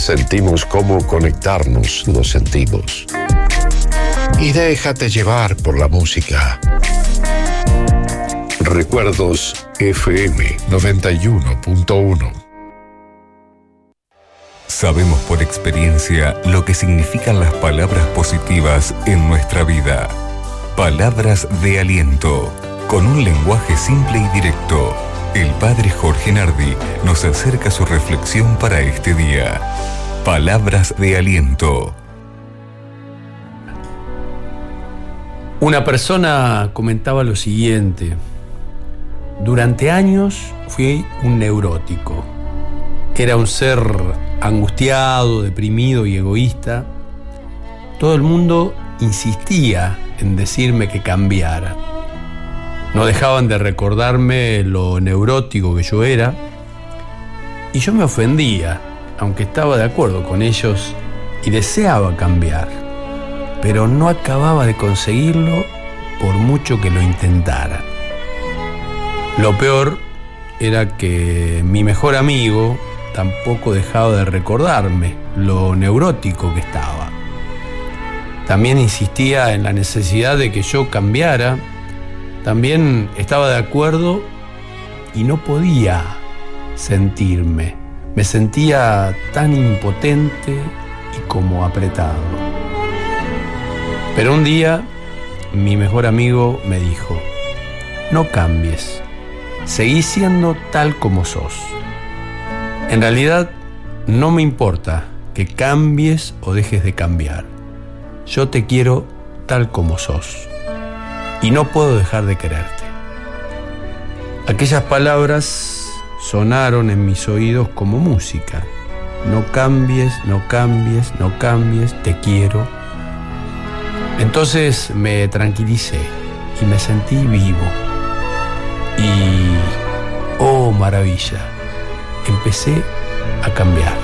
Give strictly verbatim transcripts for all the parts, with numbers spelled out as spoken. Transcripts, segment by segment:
sentimos cómo conectarnos los sentidos. Y déjate llevar por la música. Recuerdos F M noventa y uno punto uno. Sabemos por experiencia lo que significan las palabras positivas en nuestra vida. Palabras de aliento, con un lenguaje simple y directo. El padre Jorge Nardi nos acerca su reflexión para este día. Palabras de aliento. Una persona comentaba lo siguiente: durante años fui un neurótico. Era un ser angustiado, deprimido y egoísta. Todo el mundo insistía en decirme que cambiara. No dejaban de recordarme lo neurótico que yo era, y yo me ofendía, aunque estaba de acuerdo con ellos y deseaba cambiar, pero no acababa de conseguirlo por mucho que lo intentara. Lo peor era que mi mejor amigo tampoco dejaba de recordarme lo neurótico que estaba. También insistía en la necesidad de que yo cambiara. También estaba de acuerdo y no podía sentirme. Me sentía tan impotente y como apretado. Pero un día mi mejor amigo me dijo: no cambies, seguí siendo tal como sos. En realidad no me importa que cambies o dejes de cambiar. Yo te quiero tal como sos. Y no puedo dejar de quererte. Aquellas palabras sonaron en mis oídos como música. No cambies, no cambies, no cambies, te quiero. Entonces me tranquilicé y me sentí vivo. Y, oh maravilla, empecé a cambiar.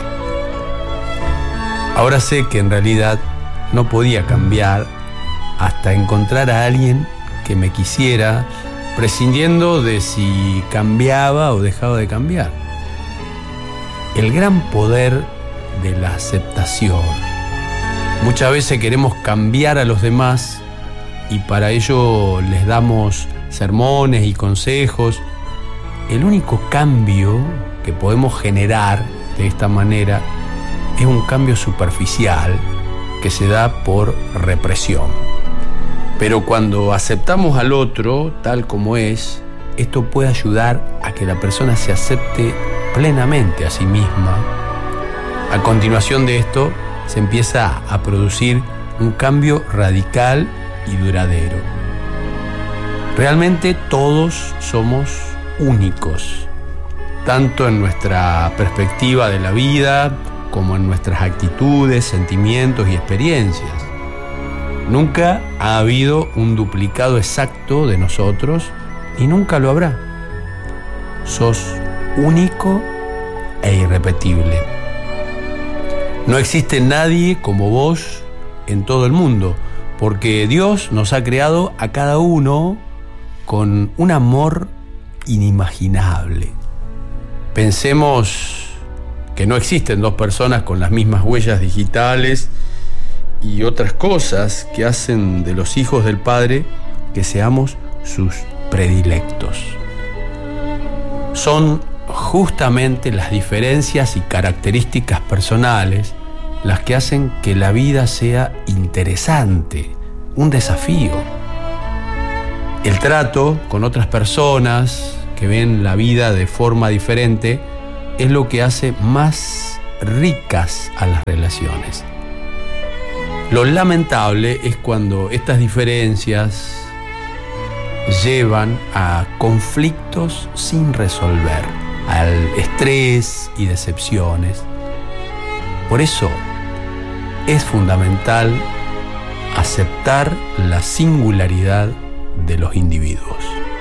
Ahora sé que en realidad no podía cambiar hasta encontrar a alguien que me quisiera, prescindiendo de si cambiaba o dejaba de cambiar. El gran poder de la aceptación. Muchas veces queremos cambiar a los demás y para ello les damos sermones y consejos. El único cambio que podemos generar de esta manera es un cambio superficial que se da por represión. Pero cuando aceptamos al otro tal como es, esto puede ayudar a que la persona se acepte plenamente a sí misma. A continuación de esto, se empieza a producir un cambio radical y duradero. Realmente todos somos únicos, tanto en nuestra perspectiva de la vida, como en nuestras actitudes, sentimientos y experiencias. Nunca ha habido un duplicado exacto de nosotros y nunca lo habrá. Sos único e irrepetible. No existe nadie como vos en todo el mundo, porque Dios nos ha creado a cada uno con un amor inimaginable. Pensemos que no existen dos personas con las mismas huellas digitales y otras cosas que hacen de los hijos del Padre que seamos sus predilectos. Son justamente las diferencias y características personales las que hacen que la vida sea interesante, un desafío. El trato con otras personas que ven la vida de forma diferente es lo que hace más ricas a las relaciones. Lo lamentable es cuando estas diferencias llevan a conflictos sin resolver, al estrés y decepciones. Por eso es fundamental aceptar la singularidad de los individuos.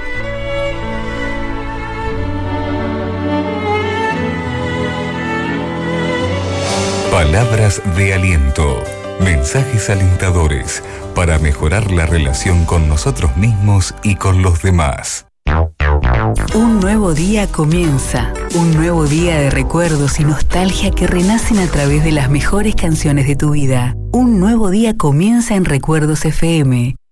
Palabras de aliento. Mensajes alentadores para mejorar la relación con nosotros mismos y con los demás. Un nuevo día comienza, un nuevo día de recuerdos y nostalgia que renacen a través de las mejores canciones de tu vida. Un nuevo día comienza en Recuerdos F M.